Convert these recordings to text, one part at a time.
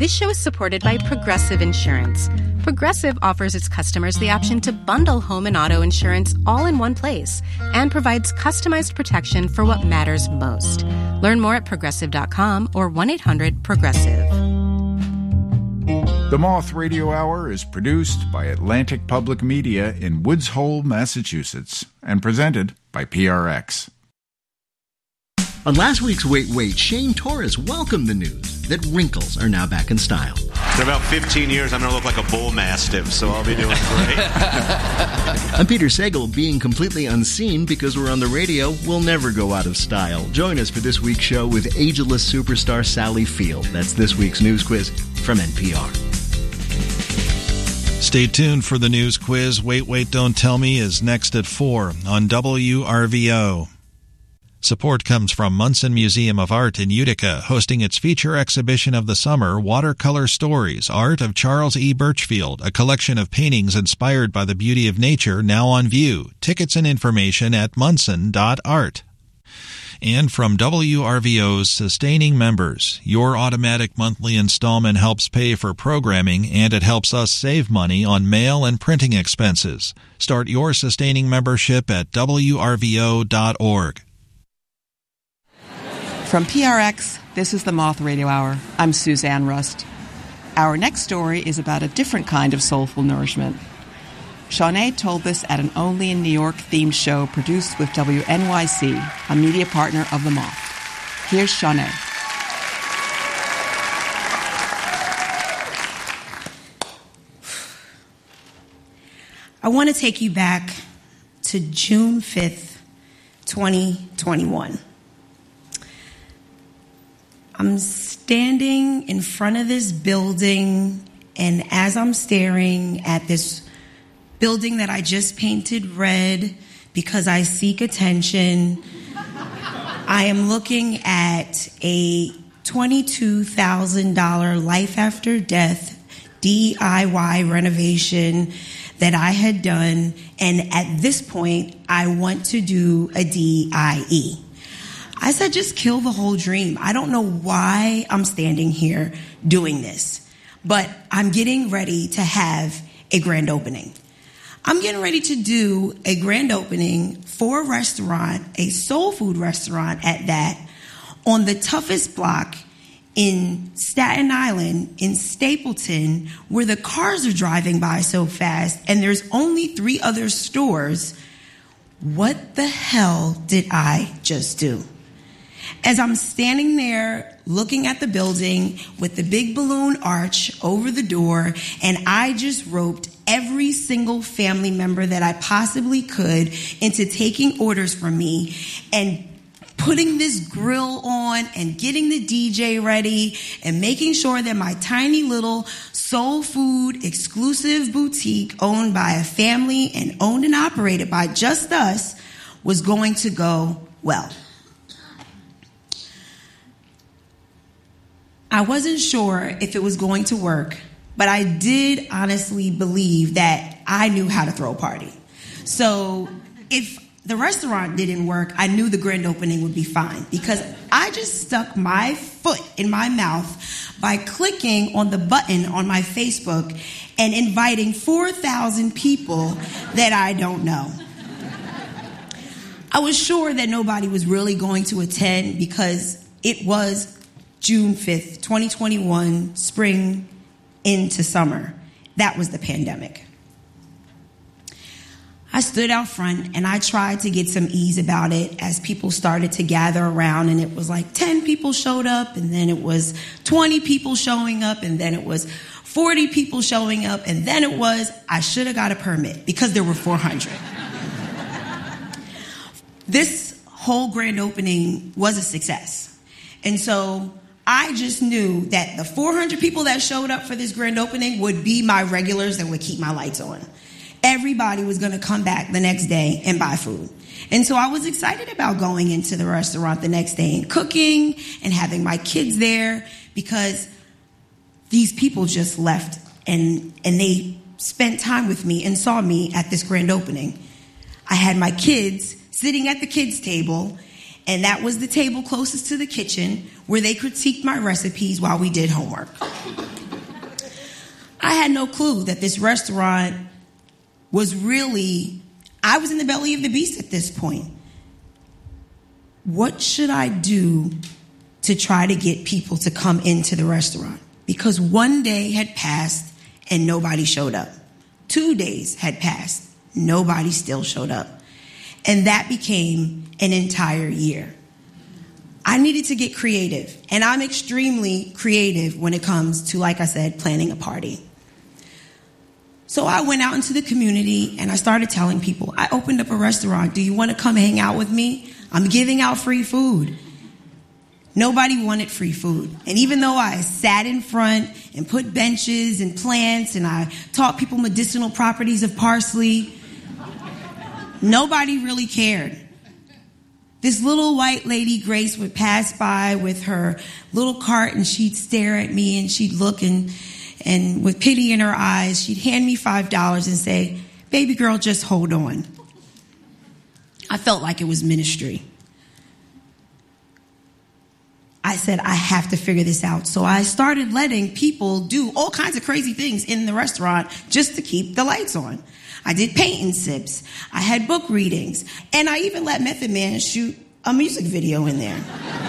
This show is supported by Progressive Insurance. Progressive offers its customers the option to bundle home and auto insurance all in one place and provides customized protection for what matters most. Learn more at Progressive.com or 1-800-PROGRESSIVE. The Moth Radio Hour is produced by Atlantic Public Media in Woods Hole, Massachusetts, and presented by PRX. On last week's Wait, Shane Torres welcomed the news that wrinkles are now back in style. In about 15 years, I'm going to look like a bull mastiff, so I'll be doing great. I'm Peter Sagal. Being completely unseen because we're on the radio will never go out of style. Join us for this week's show with ageless superstar Sally Field. That's this week's news quiz from NPR. Stay tuned for the news quiz. Wait, Don't Tell Me is next at 4 on WRVO. Support comes from Munson Museum of Art in Utica, hosting its feature exhibition of the summer, Watercolor Stories, Art of Charles E. Birchfield, a collection of paintings inspired by the beauty of nature, now on view. Tickets and information at munson.art. And from WRVO's sustaining members, your automatic monthly installment helps pay for programming, and it helps us save money on mail and printing expenses. Start your sustaining membership at WRVO.org. From PRX, this is the Moth Radio Hour. I'm Suzanne Rust. Our next story is about a different kind of soulful nourishment. Shawnee told this at an Only in New York themed show produced with WNYC, a media partner of the Moth. Here's Shawnee. I want to take you back to June 5th, 2021. I'm standing in front of this building, and as I'm staring at this building that I just painted red because I seek attention, I am looking at a $22,000 life after death DIY renovation that I had done, and at this point, I want to do a DIE. I said, just kill the whole dream. I don't know why I'm standing here doing this, but I'm getting ready to have a grand opening. I'm getting ready to do a grand opening for a restaurant, a soul food restaurant at that, on the toughest block in Staten Island, in Stapleton, where the cars are driving by so fast and there's only 3 other stores. What the hell did I just do? As I'm standing there looking at the building with the big balloon arch over the door, and I just roped every single family member that I possibly could into taking orders from me and putting this grill on and getting the DJ ready and making sure that my tiny little soul food exclusive boutique owned by a family and owned and operated by just us was going to go well. I wasn't sure if it was going to work, but I did honestly believe that I knew how to throw a party. So if the restaurant didn't work, I knew the grand opening would be fine, because I just stuck my foot in my mouth by clicking on the button on my Facebook and inviting 4,000 people that I don't know. I was sure that nobody was really going to attend because it was June 5th, 2021, spring into summer. That was the pandemic. I stood out front and I tried to get some ease about it as people started to gather around, and it was like 10 people showed up, and then it was 20 people showing up, and then it was 40 people showing up, and then it was, I should have got a permit because there were 400. This whole grand opening was a success. And so I just knew that the 400 people that showed up for this grand opening would be my regulars that would keep my lights on. Everybody was going to come back the next day and buy food. And so I was excited about going into the restaurant the next day and cooking and having my kids there, because these people just left and they spent time with me and saw me at this grand opening. I had my kids sitting at the kids' table, and that was the table closest to the kitchen where they critiqued my recipes while we did homework. I had no clue that this restaurant was really, I was in the belly of the beast at this point. What should I do to try to get people to come into the restaurant? Because one day had passed and nobody showed up. 2 days had passed. Nobody still showed up. And that became an entire year. I needed to get creative. And I'm extremely creative when it comes to, like I said, planning a party. So I went out into the community and I started telling people, I opened up a restaurant. Do you want to come hang out with me? I'm giving out free food. Nobody wanted free food. And even though I sat in front and put benches and plants and I taught people medicinal properties of parsley, nobody really cared. This little white lady, Grace, would pass by with her little cart and she'd stare at me and she'd look and with pity in her eyes, she'd hand me $5 and say, baby girl, just hold on. I felt like it was ministry. I said, I have to figure this out. So I started letting people do all kinds of crazy things in the restaurant just to keep the lights on. I did paint and sips. I had book readings. And I even let Method Man shoot a music video in there.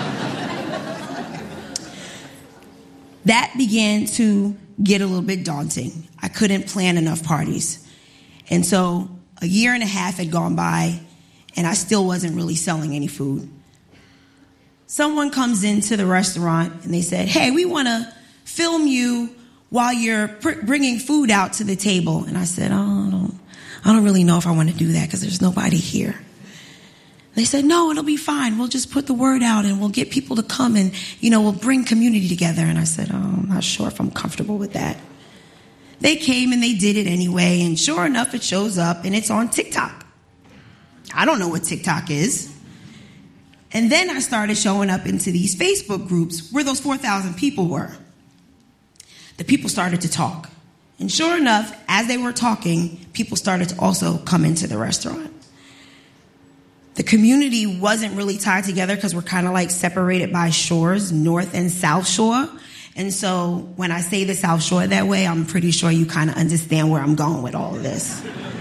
That began to get a little bit daunting. I couldn't plan enough parties. And so a year and a half had gone by, and I still wasn't really selling any food. Someone comes into the restaurant, and they said, hey, we want to film you while you're bringing food out to the table. And I said, I don't really know if I want to do that because there's nobody here. They said, no, it'll be fine. We'll just put the word out and we'll get people to come and, we'll bring community together. And I said, I'm not sure if I'm comfortable with that. They came and they did it anyway. And sure enough, it shows up and it's on TikTok. I don't know what TikTok is. And then I started showing up into these Facebook groups where those 4,000 people were. The people started to talk. And sure enough, as they were talking, people started to also come into the restaurant. The community wasn't really tied together because we're kind of like separated by shores, North and South Shore. And so when I say the South Shore that way, I'm pretty sure you kind of understand where I'm going with all of this.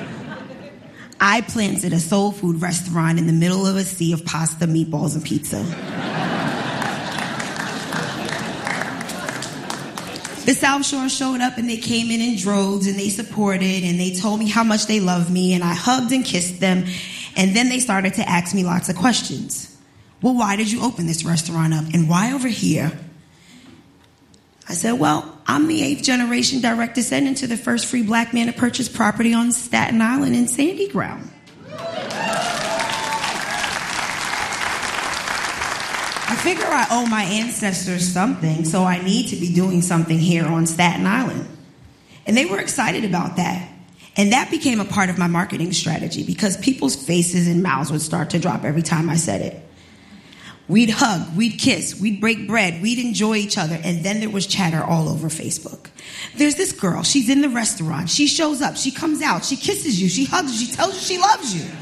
I planted a soul food restaurant in the middle of a sea of pasta, meatballs, and pizza. The South Shore showed up and they came in droves and they supported and they told me how much they loved me and I hugged and kissed them. And then they started to ask me lots of questions. Well, why did you open this restaurant up? And why over here? I said, well, I'm the 8th generation direct descendant to the first free black man to purchase property on Staten Island in Sandy Ground. I figure I owe my ancestors something, so I need to be doing something here on Staten Island. And they were excited about that. And that became a part of my marketing strategy because people's faces and mouths would start to drop every time I said it. We'd hug, we'd kiss, we'd break bread, we'd enjoy each other, and then there was chatter all over Facebook. There's this girl, she's in the restaurant, she shows up, she comes out, she kisses you, she hugs you, she tells you she loves you.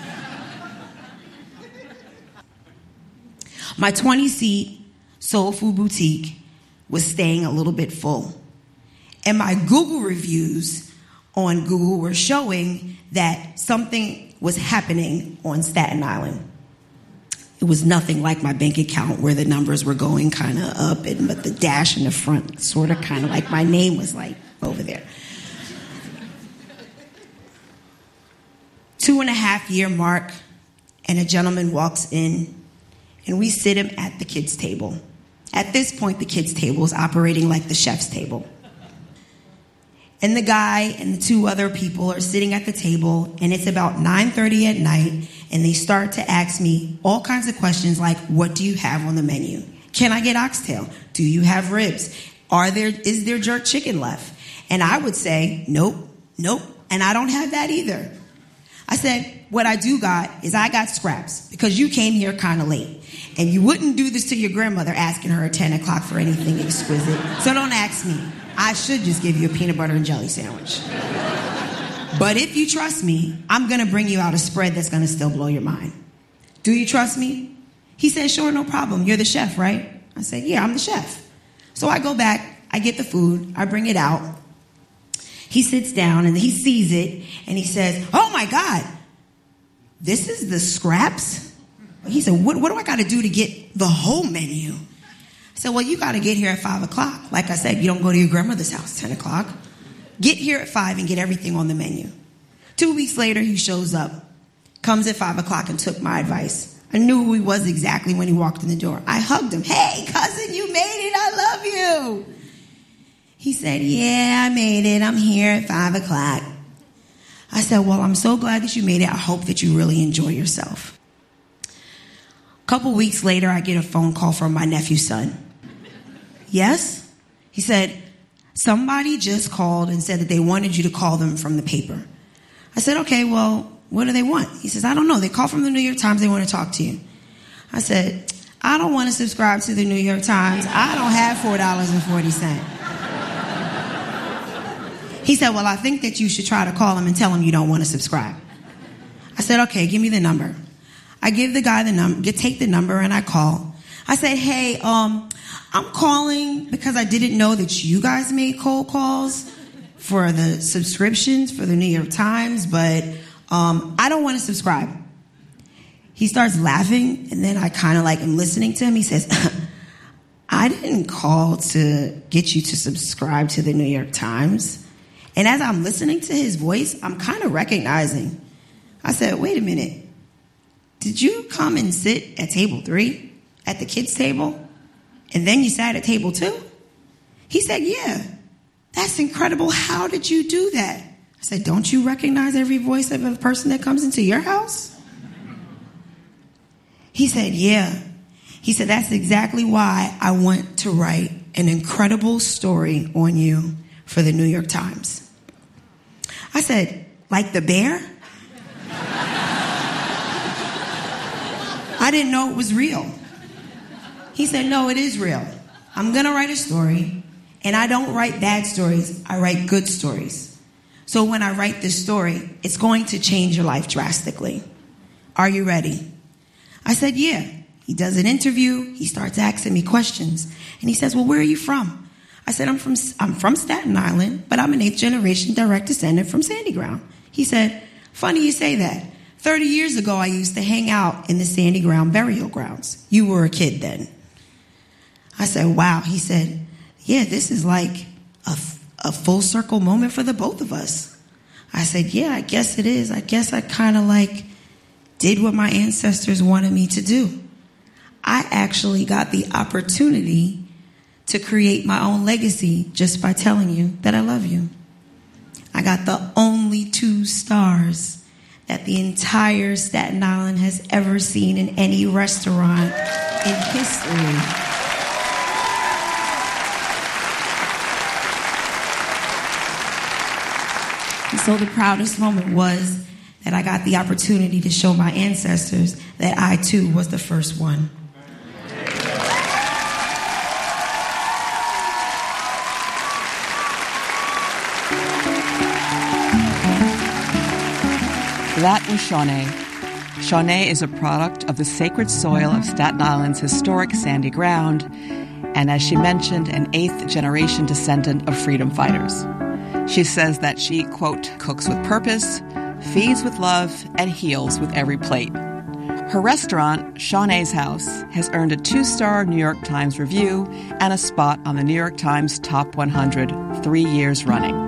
My 20-seat soul food boutique was staying a little bit full. And my Google reviews on Google were showing that something was happening on Staten Island. It was nothing like my bank account where the numbers were going kind of up, but the dash in the front sort of kind of like my name was like over there. 2.5-year mark, and a gentleman walks in, and we sit him at the kids' table. At this point, the kids' table is operating like the chef's table. And the guy and the 2 other people are sitting at the table, and it's about 9:30 at night, and they start to ask me all kinds of questions like, what do you have on the menu? Can I get oxtail? Do you have ribs? Is there jerk chicken left? And I would say, nope, and I don't have that either. I said, what I do got is I got scraps because you came here kind of late. And you wouldn't do this to your grandmother asking her at 10 o'clock for anything exquisite. So don't ask me. I should just give you a peanut butter and jelly sandwich. But if you trust me, I'm going to bring you out a spread that's going to still blow your mind. Do you trust me? He said, sure, no problem. You're the chef, right? I said, yeah, I'm the chef. So I go back, I get the food, I bring it out. He sits down and he sees it and he says, "Oh my God, this is the scraps?" He said, what do I got to do to get the whole menu? I said, well, you got to get here at 5 o'clock. Like I said, you don't go to your grandmother's house 10 o'clock. Get here at 5 and get everything on the menu. 2 weeks later, he shows up, comes at 5 o'clock and took my advice. I knew who he was exactly when he walked in the door. I hugged him. "Hey, cousin, you made it. I love you." He said, "Yeah, I made it. I'm here at 5 o'clock. I said, well, I'm so glad that you made it. I hope that you really enjoy yourself. A couple weeks later, I get a phone call from my nephew's son. Yes? He said, somebody just called and said that they wanted you to call them from the paper. I said, okay, well, what do they want? He says, I don't know. They called from the New York Times. They want to talk to you. I said, I don't want to subscribe to the New York Times. I don't have $4.40. He said, well, I think that you should try to call him and tell him you don't want to subscribe. I said, okay, give me the number. I give the guy the number, take the number, and I call. I said, hey, I'm calling because I didn't know that you guys made cold calls for the subscriptions for the New York Times, but I don't want to subscribe. He starts laughing, and then I kind of like am listening to him. He says, I didn't call to get you to subscribe to the New York Times. And as I'm listening to his voice, I'm kind of recognizing. I said, wait a minute. Did you come and sit at table 3 at the kids' table? And then you sat at table 2? He said, yeah. That's incredible. How did you do that? I said, don't you recognize every voice of a person that comes into your house? He said, yeah. He said, that's exactly why I want to write an incredible story on you for the New York Times. I said, like the bear? I didn't know it was real. He said, no, it is real. I'm going to write a story, and I don't write bad stories. I write good stories. So when I write this story, it's going to change your life drastically. Are you ready? I said, yeah. He does an interview. He starts asking me questions. And he says, well, where are you from? I said, I'm from Staten Island, but I'm an 8th generation direct descendant from Sandy Ground. He said, funny you say that. 30 years ago, I used to hang out in the Sandy Ground burial grounds. You were a kid then. I said, wow. He said, yeah, this is like a full circle moment for the both of us. I said, yeah, I guess it is. I guess I kind of like did what my ancestors wanted me to do. I actually got the opportunity to create my own legacy just by telling you that I love you. I got the only 2 stars that the entire Staten Island has ever seen in any restaurant in history. And so the proudest moment was that I got the opportunity to show my ancestors that I too was the first one. That was Shawnee. Shawnee is a product of the sacred soil of Staten Island's historic Sandy Ground, and as she mentioned, an 8th generation descendant of freedom fighters. She says that she, quote, cooks with purpose, feeds with love, and heals with every plate. Her restaurant, Shawnee's House, has earned a 2-star New York Times review and a spot on the New York Times Top 100 3 years running.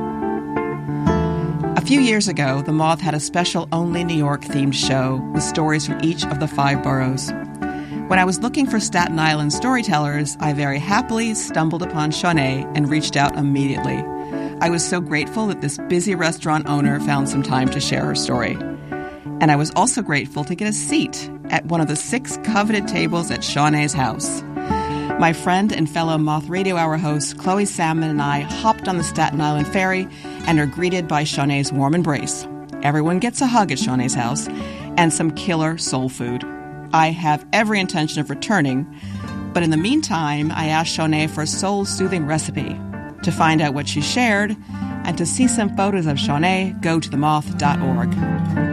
A few years ago, The Moth had a special Only New York-themed show with stories from each of the 5 boroughs. When I was looking for Staten Island storytellers, I very happily stumbled upon Shawnee and reached out immediately. I was so grateful that this busy restaurant owner found some time to share her story. And I was also grateful to get a seat at one of the 6 coveted tables at Shawnee's house. My friend and fellow Moth Radio Hour host Chloe Salmon and I hopped on the Staten Island ferry and are greeted by Shawnee's warm embrace. Everyone gets a hug at Shawnee's house and some killer soul food. I have every intention of returning, but in the meantime, I asked Shawnee for a soul-soothing recipe. To find out what she shared and to see some photos of Shawnee, go to themoth.org.